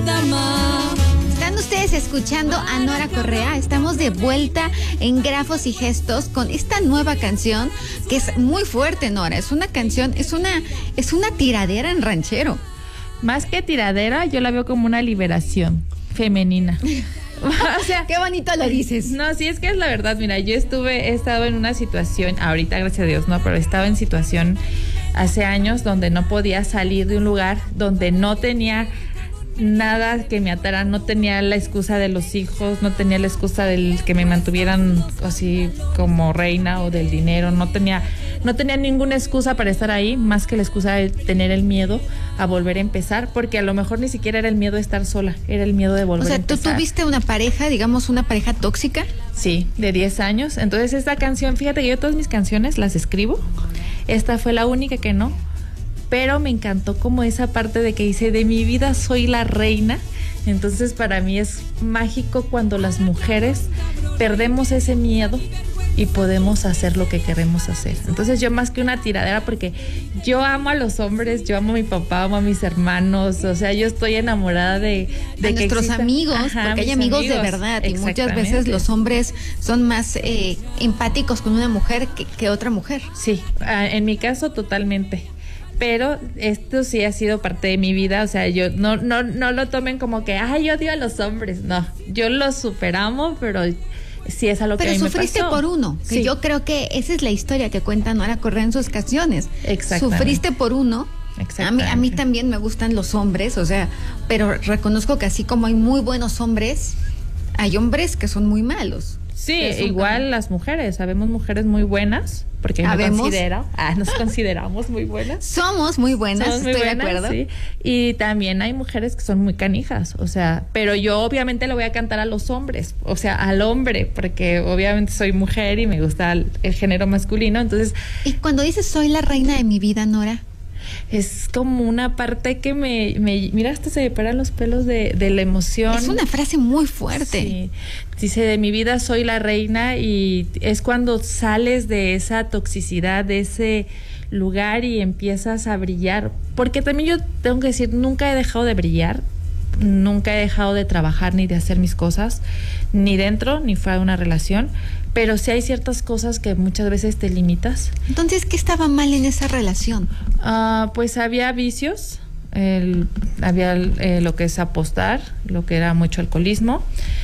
nada más. Están ustedes escuchando a Nora Correa. Estamos de vuelta en Grafos y Gestos con esta nueva canción que es muy fuerte, Nora. Es una canción, es una tiradera en ranchero. Más que tiradera, yo la veo como una liberación femenina. O sea, qué bonito lo dices. No, sí, es que es la verdad. Mira, he estado en una situación, ahorita gracias a Dios no, pero estaba en situación hace años donde no podía salir de un lugar, donde no tenía nada que me atara, no tenía la excusa de los hijos, no tenía la excusa del que me mantuvieran así como reina o del dinero, no tenía ninguna excusa para estar ahí, más que la excusa de tener el miedo a volver a empezar, porque a lo mejor ni siquiera era el miedo de estar sola, era el miedo de volver a empezar. O sea, ¿tú tuviste una pareja, digamos, una pareja tóxica? Sí, de 10 años. Entonces esta canción, fíjate que yo todas mis canciones las escribo, esta fue la única que no, pero me encantó como esa parte de que dice, de mi vida soy la reina. Entonces para mí es mágico cuando las mujeres perdemos ese miedo y podemos hacer lo que queremos hacer. Entonces yo más que una tiradera, porque yo amo a los hombres, yo amo a mi papá, amo a mis hermanos, o sea, yo estoy enamorada de nuestros amigos, porque hay amigos de verdad, y muchas veces los hombres son más empáticos con una mujer que otra mujer. Sí, en mi caso totalmente. Pero esto sí ha sido parte de mi vida, o sea, yo no lo tomen como que, ay, yo odio a los hombres, no, yo los superamos, pero sí es a lo que a mí me pasó. Pero sufriste por uno, que sí. Yo creo que esa es la historia que cuenta Nora Correa en sus canciones. Exactamente. Sufriste por uno. A mí también me gustan los hombres, o sea, pero reconozco que así como hay muy buenos hombres, hay hombres que son muy malos. Sí, igual las mujeres, sabemos mujeres muy buenas, porque nos consideramos muy buenas. Somos muy buenas, estoy de acuerdo. Sí. Y también hay mujeres que son muy canijas, o sea, pero yo obviamente le voy a cantar a los hombres, o sea, al hombre, porque obviamente soy mujer y me gusta el género masculino, entonces... Y cuando dices soy la reina de mi vida, Nora... Es como una parte que me mira, hasta se me paran los pelos de la emoción. Es una frase muy fuerte. Sí. Dice, de mi vida soy la reina, y es cuando sales de esa toxicidad, de ese lugar y empiezas a brillar. Porque también yo tengo que decir, nunca he dejado de brillar, nunca he dejado de trabajar ni de hacer mis cosas, ni dentro ni fuera de una relación. Pero sí hay ciertas cosas que muchas veces te limitas. Entonces, ¿qué estaba mal en esa relación? Pues había vicios, había lo que es apostar, lo que era mucho alcoholismo,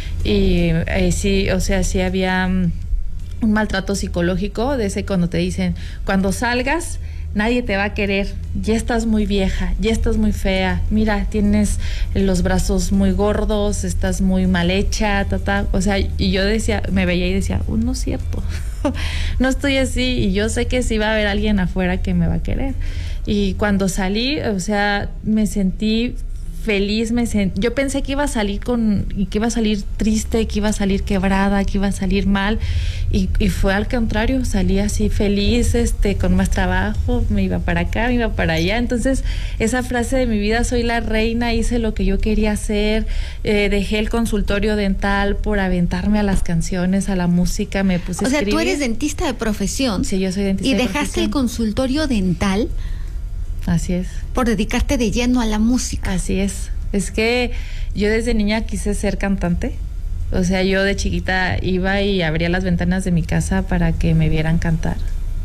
y sí, o sea, sí había un maltrato psicológico, de ese cuando te dicen, cuando salgas nadie te va a querer, ya estás muy vieja, ya estás muy fea, mira, tienes los brazos muy gordos, estás muy mal hecha, o sea, y yo decía, me veía y decía, no es cierto, no estoy así, y yo sé que sí va a haber alguien afuera que me va a querer. Y cuando salí, o sea, me sentí feliz, yo pensé que iba a salir que iba a salir triste, que iba a salir quebrada, que iba a salir mal, y fue al contrario, salí así feliz, con más trabajo, me iba para acá, me iba para allá. Entonces esa frase de mi vida soy la reina, hice lo que yo quería hacer, dejé el consultorio dental por aventarme a las canciones, a la música, me puse a escribir. O sea, tú eres dentista de profesión. Sí, yo soy dentista de profesión. ¿Y dejaste el consultorio dental? Así es. Por dedicarte de lleno a la música. Así es. Es que yo desde niña quise ser cantante. O sea, yo de chiquita iba y abría las ventanas de mi casa para que me vieran cantar.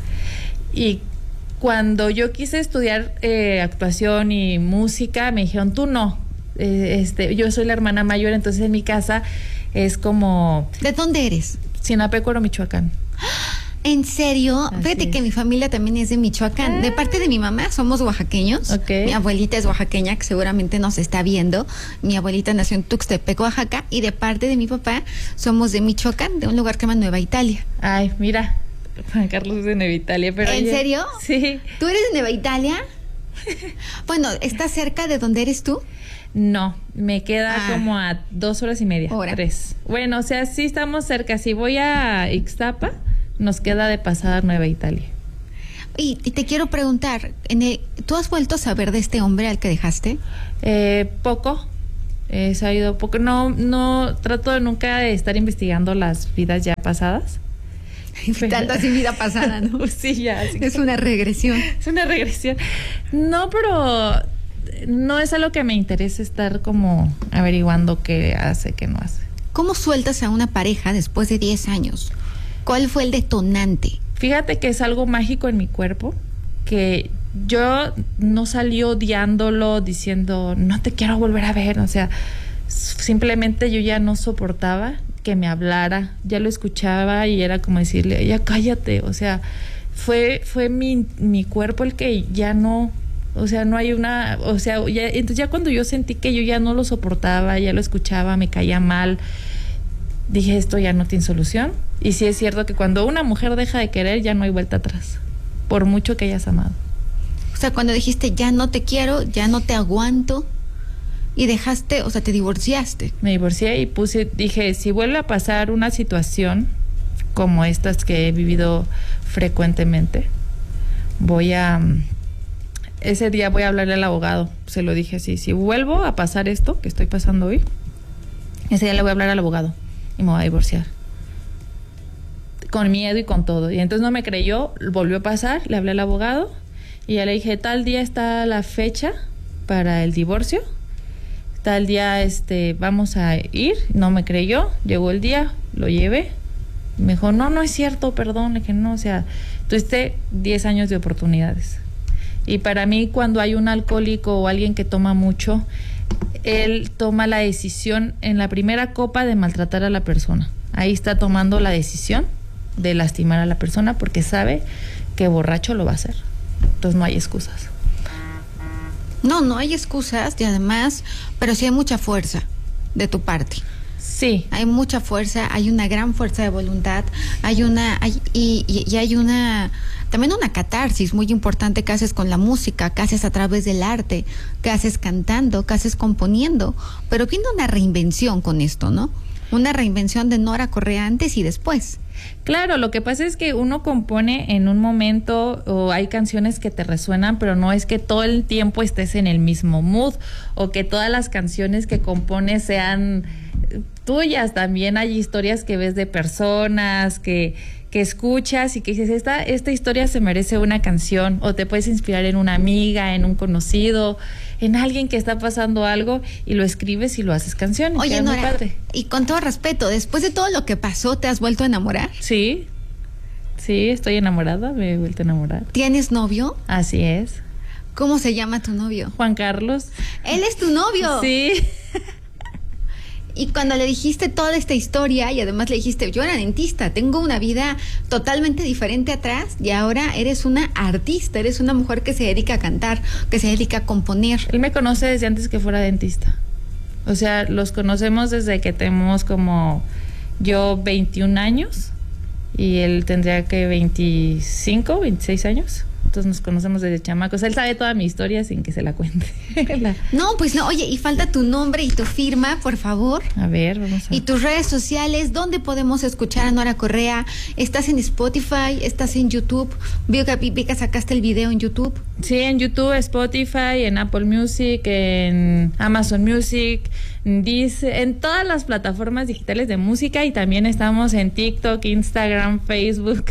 Y cuando yo quise estudiar actuación y música, me dijeron, tú no. Yo soy la hermana mayor, entonces en mi casa es como... ¿De dónde eres? Sinapecuaro, Michoacán. ¿En serio? Así Fíjate es. que mi familia también es de Michoacán. De parte de mi mamá somos oaxaqueños. Okay. Mi abuelita es oaxaqueña, que seguramente nos está viendo. Mi abuelita nació en Tuxtepec, Oaxaca. Y de parte de mi papá somos de Michoacán, de un lugar que se llama Nueva Italia. Ay, mira, Juan Carlos es de Nueva Italia. Pero ¿En serio? Sí. ¿Tú eres de Nueva Italia? Bueno, ¿estás cerca de donde eres tú? No, me queda como a 2 horas y media, 3. Bueno, o sea, sí estamos cerca. Si voy a Ixtapa, nos queda de pasada Nueva Italia. Y te quiero preguntar, ¿tú has vuelto a saber de este hombre al que dejaste? Poco, he sabido poco. No trato de nunca de estar investigando las vidas ya pasadas. Tanto así vida pasada, ¿no? Sí, ya. Es una regresión. Es una regresión. No, pero no es algo que me interese estar como averiguando qué hace, qué no hace. ¿Cómo sueltas a una pareja después de 10 años? ¿Cuál fue el detonante? Fíjate que es algo mágico en mi cuerpo, que yo no salí odiándolo, diciendo, no te quiero volver a ver, o sea, simplemente yo ya no soportaba que me hablara, ya lo escuchaba y era como decirle, ya cállate, o sea, fue mi cuerpo el que ya no, o sea, no hay una, o sea, ya, entonces ya cuando yo sentí que yo ya no lo soportaba, ya lo escuchaba, me caía mal, dije, esto ya no tiene solución. Y sí es cierto que cuando una mujer deja de querer, ya no hay vuelta atrás, por mucho que hayas amado. O sea, cuando dijiste, ya no te quiero, ya no te aguanto, y dejaste, o sea, te divorciaste. Me divorcié y dije, si vuelve a pasar una situación como estas que he vivido frecuentemente, ese día voy a hablarle al abogado. Se lo dije así, si vuelvo a pasar esto que estoy pasando hoy, ese día le voy a hablar al abogado y me voy a divorciar. Con miedo y con todo. Y entonces no me creyó, volvió a pasar, le hablé al abogado y ya le dije, tal día está la fecha para el divorcio, tal día vamos a ir. No me creyó, llegó el día, lo llevé, me dijo, no es cierto, perdón, le dije, no, o sea, tuviste 10 años de oportunidades. Y para mí, cuando hay un alcohólico o alguien que toma mucho, él toma la decisión en la primera copa de maltratar a la persona. Ahí está tomando la decisión de lastimar a la persona porque sabe que borracho lo va a hacer. Entonces no hay excusas. No hay excusas y además, pero sí hay mucha fuerza de tu parte. Sí. Hay mucha fuerza, hay una gran fuerza de voluntad, hay también una catarsis muy importante que haces con la música, que haces a través del arte, que haces cantando, que haces componiendo, pero viene una reinvención con esto, ¿no? Una reinvención de Nora Correa antes y después. Claro, lo que pasa es que uno compone en un momento o hay canciones que te resuenan, pero no es que todo el tiempo estés en el mismo mood o que todas las canciones que compones sean tuyas. También hay historias que ves de personas que escuchas y que dices, esta historia se merece una canción, o te puedes inspirar en una amiga, en un conocido, en alguien que está pasando algo y lo escribes y lo haces canción. Oye, Nora, y con todo respeto, después de todo lo que pasó, ¿te has vuelto a enamorar? Sí, estoy enamorada, me he vuelto a enamorar. ¿Tienes novio? Así es. ¿Cómo se llama tu novio? Juan Carlos. ¿Él es tu novio? Sí. Y cuando le dijiste toda esta historia y además le dijiste, yo era dentista, tengo una vida totalmente diferente atrás y ahora eres una artista, eres una mujer que se dedica a cantar, que se dedica a componer. Él me conoce desde antes que fuera dentista. O sea, los conocemos desde que tenemos como yo 21 años y él tendría que 25, 26 años. Entonces nos conocemos desde chamacos. Él sabe toda mi historia sin que se la cuente. No, pues no. Oye, y falta tu nombre y tu firma, por favor. A ver, vamos a... Y tus redes sociales, ¿dónde podemos escuchar a Nora Correa? ¿Estás en Spotify? ¿Estás en YouTube? Vi que sacaste el video en YouTube. Sí, en YouTube, Spotify, en Apple Music, en Amazon Music, en todas las plataformas digitales de música, y también estamos en TikTok, Instagram, Facebook,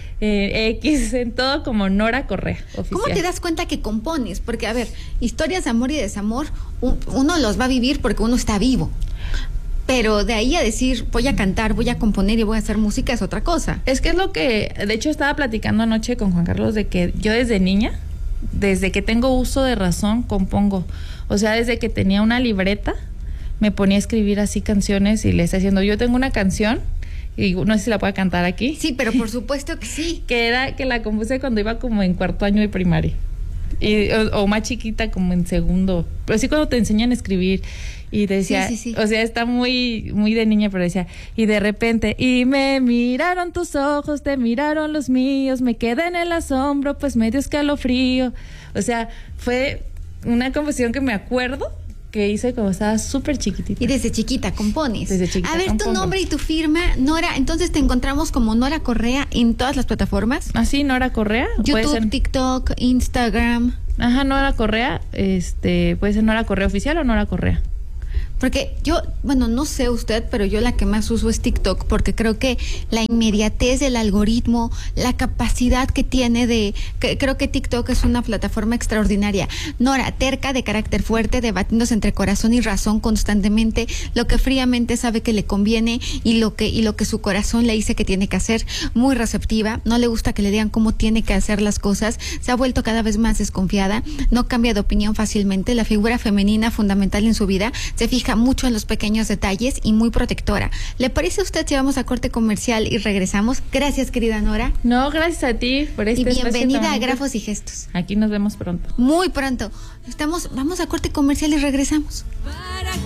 X, en todo como Nora Correa oficial. ¿Cómo te das cuenta que compones? Porque, a ver, historias de amor y desamor, uno los va a vivir porque uno está vivo. Pero de ahí a decir, voy a cantar, voy a componer y voy a hacer música, es otra cosa. Es que es lo que, de hecho, estaba platicando anoche con Juan Carlos, de que yo desde niña, desde que tengo uso de razón, compongo. O sea, desde que tenía una libreta, me ponía a escribir así canciones y le está diciendo, yo tengo una canción, y no sé si la puedo cantar aquí. Sí, pero por supuesto que sí. que la compuse cuando iba como en cuarto año de primaria. O más chiquita, como en segundo. Pero sí, cuando te enseñan a escribir. Y decía, sí. O sea, está muy, muy de niña, pero decía, y de repente, y me miraron tus ojos, te miraron los míos, me quedé en el asombro, pues medio escalofrío. O sea, fue una composición que me acuerdo que hice cuando estaba súper chiquitita. Y desde chiquita compones. Desde chiquita A ver, compongo. Tu nombre y tu firma, Nora. Entonces te encontramos como Nora Correa en todas las plataformas. ¿Ah, sí? Nora Correa. YouTube, TikTok, Instagram. Ajá, Nora Correa. Puede ser Nora Correa oficial o Nora Correa. Porque yo, bueno, no sé usted, pero yo la que más uso es TikTok, porque creo que la inmediatez del algoritmo, la capacidad que tiene creo que TikTok es una plataforma extraordinaria. Nora, terca, de carácter fuerte, debatiéndose entre corazón y razón constantemente, lo que fríamente sabe que le conviene y lo que su corazón le dice que tiene que hacer, muy receptiva, no le gusta que le digan cómo tiene que hacer las cosas, se ha vuelto cada vez más desconfiada, no cambia de opinión fácilmente, la figura femenina fundamental en su vida, se fija mucho en los pequeños detalles y muy protectora. ¿Le parece a usted si vamos a corte comercial y regresamos? Gracias, querida Nora. No, gracias a ti por este espacio. Y bienvenida tan a Grafos y Gestos. Aquí nos vemos pronto. Muy pronto. Vamos a corte comercial y regresamos. Bye.